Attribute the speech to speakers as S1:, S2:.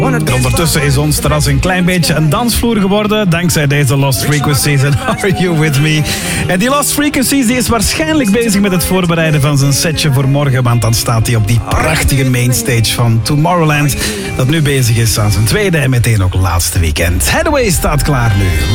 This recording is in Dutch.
S1: En ondertussen is ons terras een klein beetje een dansvloer geworden dankzij deze Lost Frequencies en Are You With Me. En die Lost Frequencies die is waarschijnlijk bezig met het voorbereiden van zijn setje voor morgen, want dan staat hij op die prachtige mainstage van Tomorrowland dat nu bezig is aan zijn tweede en meteen ook laatste weekend. Hathaway staat klaar nu.